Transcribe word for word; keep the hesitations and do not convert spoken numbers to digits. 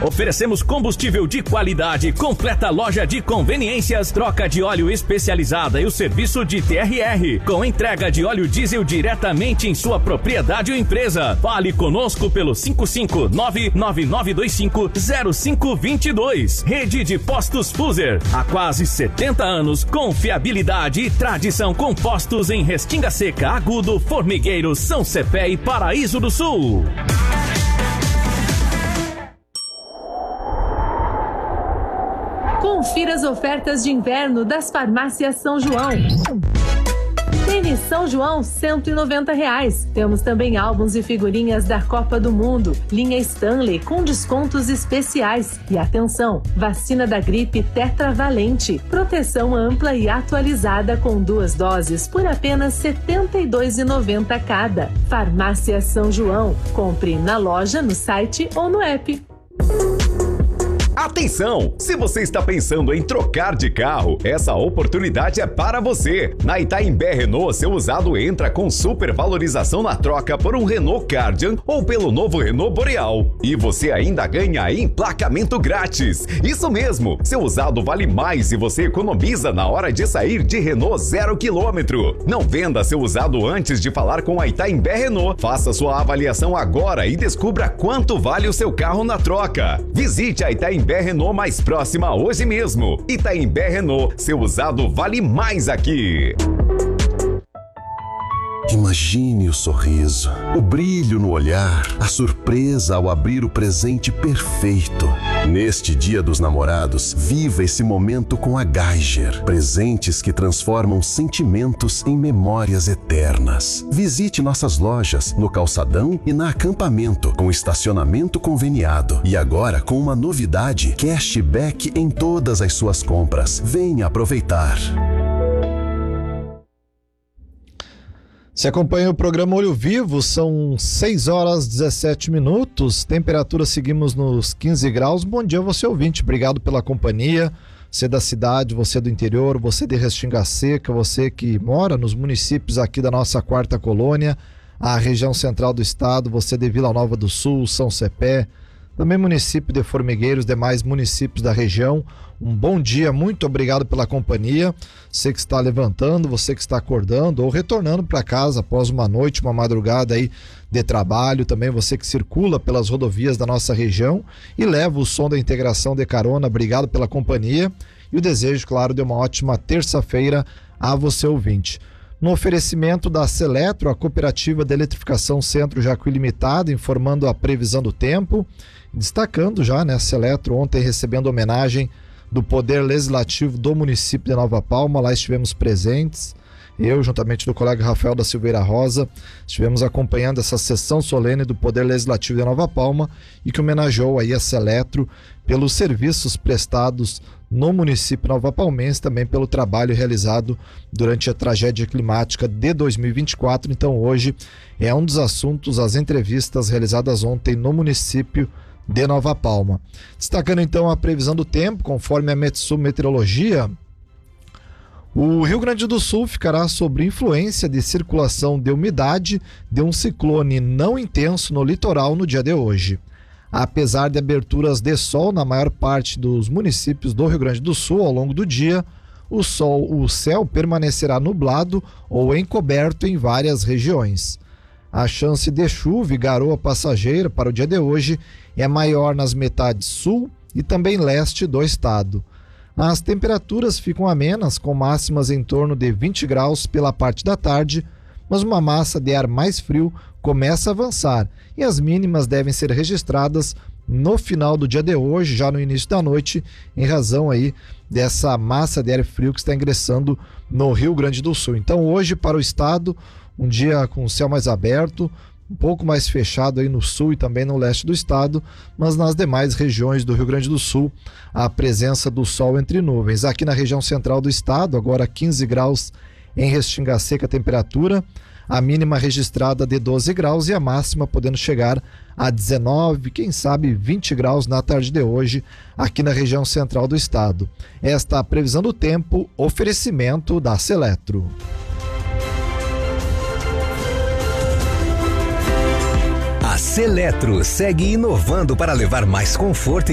Oferecemos combustível de qualidade, completa loja de conveniências, troca de óleo especializada e o serviço de T R R, com entrega de óleo diesel diretamente em sua propriedade ou empresa. Fale conosco pelo cinco cinco nove nove nove dois cinco zero cinco dois dois. Rede de Postos Fuser. Há quase setenta anos, confiabilidade e tradição com postos em Restinga Seca, Agudo, Formigueiro, São Cepé e Paraíso do Sul. Confira as ofertas de inverno das farmácias São João. Tênis São João, cento e noventa reais. Temos também álbuns e figurinhas da Copa do Mundo. Linha Stanley com descontos especiais. E atenção, vacina da gripe tetravalente. Proteção ampla e atualizada com duas doses por apenas setenta e dois reais e noventa centavos cada. Farmácia São João. Compre na loja, no site ou no app. Atenção! Se você está pensando em trocar de carro, essa oportunidade é para você. Na Itaimbé Renault, seu usado entra com super valorização na troca por um Renault Kardian ou pelo novo Renault Boreal. E você ainda ganha emplacamento grátis. Isso mesmo! Seu usado vale mais e você economiza na hora de sair de Renault zero quilômetro. Não venda seu usado antes de falar com a Itaimbé Renault. Faça sua avaliação agora e descubra quanto vale o seu carro na troca. Visite a Itaimbé Renault mais próxima hoje mesmo. Itaimbé Renault, seu usado vale mais aqui. Imagine o sorriso, o brilho no olhar, a surpresa ao abrir o presente perfeito. Neste Dia dos Namorados, viva esse momento com a Geiger. Presentes que transformam sentimentos em memórias eternas. Visite nossas lojas no Calçadão e na Acampamento, com estacionamento conveniado. E agora com uma novidade, cashback em todas as suas compras. Venha aproveitar. Você acompanha o programa Olho Vivo, são seis horas e dezessete minutos, temperatura seguimos nos quinze graus. Bom dia você ouvinte, obrigado pela companhia, você da cidade, você do interior, você de Restinga Seca, você que mora nos municípios aqui da nossa quarta colônia, a região central do estado, você de Vila Nova do Sul, São Cepé, também município de Formigueiro, os demais municípios da região. Um bom dia, muito obrigado pela companhia. Você que está levantando, você que está acordando ou retornando para casa após uma noite, uma madrugada aí de trabalho, também você que circula pelas rodovias da nossa região e leva o som da integração de carona, obrigado pela companhia e o desejo, claro, de uma ótima terça-feira a você ouvinte. No oferecimento da Seletro, a cooperativa de eletrificação Centro Jacuí Limitada, informando a previsão do tempo, destacando já, né, a Seletro ontem recebendo homenagem do Poder Legislativo do município de Nova Palma, lá estivemos presentes, eu juntamente do colega Rafael da Silveira Rosa, estivemos acompanhando essa sessão solene do Poder Legislativo de Nova Palma e que homenageou aí a Seletro pelos serviços prestados no município Nova Palmense, também pelo trabalho realizado durante a tragédia climática de dois mil e vinte e quatro. Então hoje é um dos assuntos, as entrevistas realizadas ontem no município de Nova Palma. Destacando então a previsão do tempo, conforme a Metsul Meteorologia, o Rio Grande do Sul ficará sob influência de circulação de umidade de um ciclone não intenso no litoral no dia de hoje. Apesar de aberturas de sol na maior parte dos municípios do Rio Grande do Sul ao longo do dia, o sol, o céu permanecerá nublado ou encoberto em várias regiões. A chance de chuva e garoa passageira para o dia de hoje é maior nas metades sul e também leste do estado. As temperaturas ficam amenas, com máximas em torno de vinte graus pela parte da tarde, mas uma massa de ar mais frio começa a avançar e as mínimas devem ser registradas no final do dia de hoje, já no início da noite, em razão aí dessa massa de ar frio que está ingressando no Rio Grande do Sul. Então hoje para o estado, um dia com o céu mais aberto, um pouco mais fechado aí no sul e também no leste do estado, mas nas demais regiões do Rio Grande do Sul, a presença do sol entre nuvens. Aqui na região central do estado, agora quinze graus em Restinga Seca a temperatura, a mínima registrada de doze graus e a máxima podendo chegar a dezenove, quem sabe vinte graus na tarde de hoje, aqui na região central do estado. Esta é a previsão do tempo, oferecimento da Seletro. A Seletro segue inovando para levar mais conforto